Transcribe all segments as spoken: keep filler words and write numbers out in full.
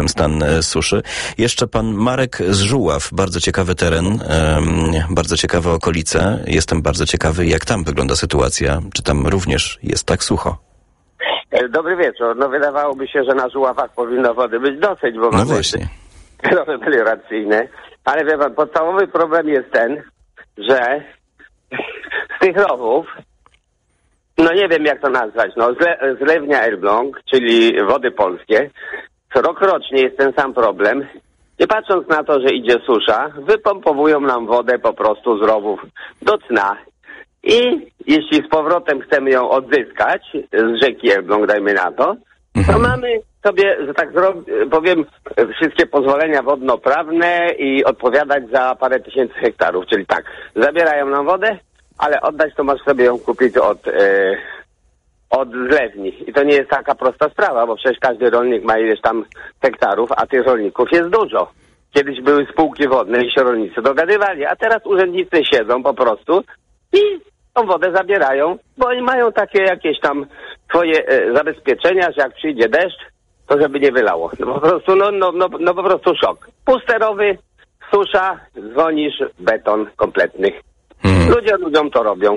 stan suszy. Jeszcze pan Marek z Żuław, bardzo ciekawy teren, um, bardzo ciekawe okolice. Jestem bardzo ciekawy, jak tam wygląda sytuacja. Czy tam również jest tak sucho? Dobry wieczór. No wydawałoby się, że na Żuławach powinno wody być dosyć, bo no mamy właśnie. rowy melioracyjne. Ale wie pan, podstawowy problem jest ten, że z tych rowów, no nie wiem jak to nazwać, no zle, zlewnia Elbląg, czyli Wody Polskie, rokrocznie jest ten sam problem. Nie patrząc na to, że idzie susza, wypompowują nam wodę po prostu z rowów do cna. I jeśli z powrotem chcemy ją odzyskać z rzeki Elbląg, dajmy na to, to mamy sobie, że tak zro- powiem, wszystkie pozwolenia wodnoprawne i odpowiadać za parę tysięcy hektarów. Czyli tak, zabierają nam wodę, ale oddać to masz sobie ją kupić od, e, od zlewni. I to nie jest taka prosta sprawa, bo przecież każdy rolnik ma ileś tam hektarów, a tych rolników jest dużo. Kiedyś były spółki wodne i się rolnicy dogadywali, a teraz urzędnicy siedzą po prostu i tą wodę zabierają, bo oni mają takie jakieś tam swoje e, zabezpieczenia, że jak przyjdzie deszcz, to żeby nie wylało. No po prostu, no, no, no, no po prostu szok. Puste rowy, susza, dzwonisz, beton kompletny. Hmm. Ludzie ludziom to robią.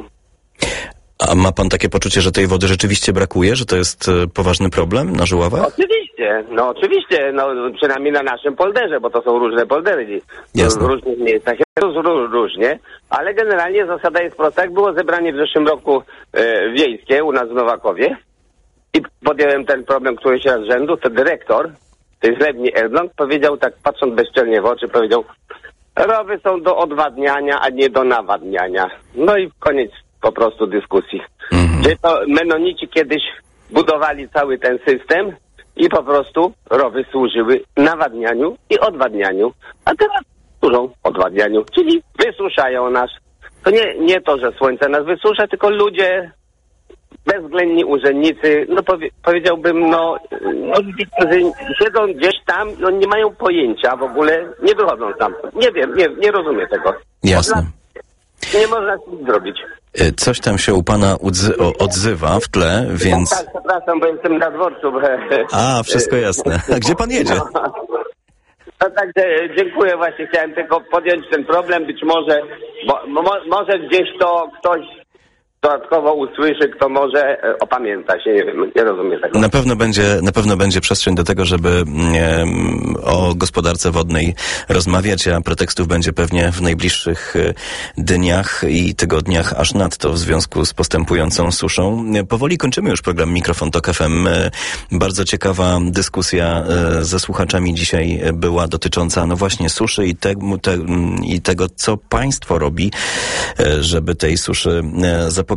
A ma pan takie poczucie, że tej wody rzeczywiście brakuje, że to jest e, poważny problem na Żuławach? Oczywiście, no oczywiście, no przynajmniej na naszym polderze, bo to są różne poldery. Jasne. W różnych miejscach jest różnie, ale generalnie zasada jest prosta. Jak było zebranie w zeszłym roku e, wiejskie u nas w Nowakowie i podjąłem ten problem któryś raz z rzędu, to dyrektor tej zlewni Elbląg powiedział tak, patrząc bezczelnie w oczy, powiedział: rowy są do odwadniania, a nie do nawadniania. No i koniec po prostu dyskusji. Mhm. Że to menonici kiedyś budowali cały ten system i po prostu rowy służyły nawadnianiu i odwadnianiu, a teraz służą odwadnianiu, czyli wysuszają nas. To nie, nie to, że słońce nas wysusza, tylko ludzie, bezwzględni urzędnicy, no powie, powiedziałbym, no, no ludzie, którzy siedzą gdzieś tam i oni nie mają pojęcia w ogóle, nie wychodzą tam. Nie wiem, nie, nie rozumiem tego. Jasne. Nie można nic zrobić. Coś tam się u pana udzy- odzywa w tle, więc... Tak, przepraszam, bo jestem na dworcu. A, wszystko jasne. A gdzie pan jedzie? No, no także dziękuję, właśnie chciałem tylko podjąć ten problem, być może, bo, mo, może gdzieś to ktoś dodatkowo usłyszy, kto może e, opamięta się, nie wiem, nie rozumiem tego. Na pewno będzie, na pewno będzie przestrzeń do tego, żeby e, o gospodarce wodnej rozmawiać, a pretekstów będzie pewnie w najbliższych e, dniach i tygodniach aż nadto w związku z postępującą suszą. E, powoli kończymy już program Mikrofon Tok F M. E, bardzo ciekawa dyskusja e, ze słuchaczami dzisiaj była dotycząca no właśnie suszy i, te, te, i tego, co państwo robi, e, żeby tej suszy e, zapobiegać.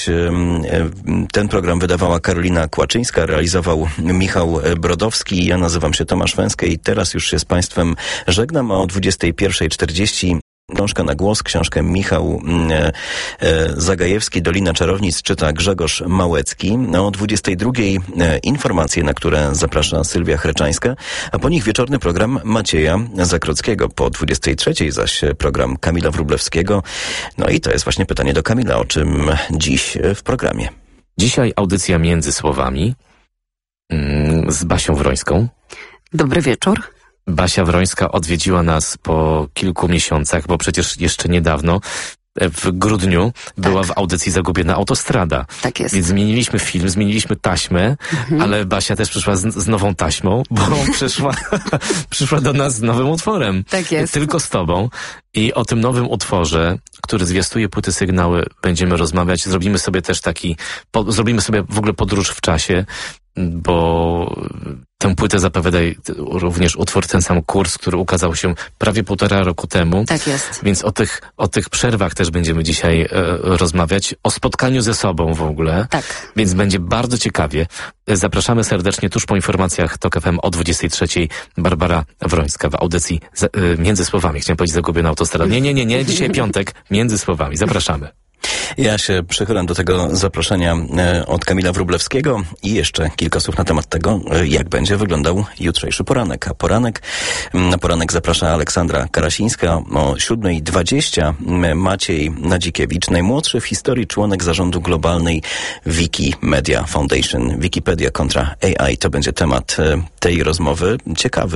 Ten program wydawała Karolina Kłaczyńska, realizował Michał Brodowski. Ja nazywam się Tomasz Węskę i teraz już się z państwem żegnam. O dwudziestej pierwszej czterdzieści książka na głos, książkę Michał e, e, Zagajewski, Dolina Czarownic, czyta Grzegorz Małecki. O dwudziestej drugiej e, informacje, na które zaprasza Sylwia Chreczańska, a po nich wieczorny program Macieja Zakrockiego. Po dwudziestej trzeciej zaś program Kamila Wróblewskiego. No i to jest właśnie pytanie do Kamila, o czym dziś w programie. Dzisiaj audycja Między Słowami mm, z Basią Wrońską. Dobry wieczór. Basia Wrońska odwiedziła nas po kilku miesiącach, bo przecież jeszcze niedawno, w grudniu, tak. była w audycji Zagubiona Autostrada. Tak jest. Więc zmieniliśmy film, zmieniliśmy taśmę, mhm. ale Basia też przyszła z, z nową taśmą, bo przyszła, przyszła do nas z nowym utworem. Tak jest. Tylko z tobą. I o tym nowym utworze, który zwiastuje płyty Sygnały, będziemy rozmawiać. Zrobimy sobie też taki, po, zrobimy sobie w ogóle podróż w czasie, bo tę płytę zapowiada również utwór Ten Sam Kurs, który ukazał się prawie półtora roku temu. Tak jest. Więc o tych, o tych przerwach też będziemy dzisiaj e, rozmawiać. O spotkaniu ze sobą w ogóle. Tak. Więc będzie bardzo ciekawie. Zapraszamy serdecznie tuż po informacjach Tok F M o dwudziestej trzeciej. Barbara Wrońska w audycji z, e, Między Słowami. Chciałem powiedzieć Zagubiona Autostrada. Nie, nie, nie, nie. Dzisiaj piątek. Między Słowami. Zapraszamy. Ja się przychylam do tego zaproszenia od Kamila Wróblewskiego i jeszcze kilka słów na temat tego, jak będzie wyglądał jutrzejszy poranek. A poranek, na poranek zaprasza Aleksandra Karasińska o siódma dwadzieścia. Maciej Nadzikiewicz, najmłodszy w historii członek zarządu globalnej Wikimedia Foundation. Wikipedia kontra A I to będzie temat tej rozmowy. Ciekawy.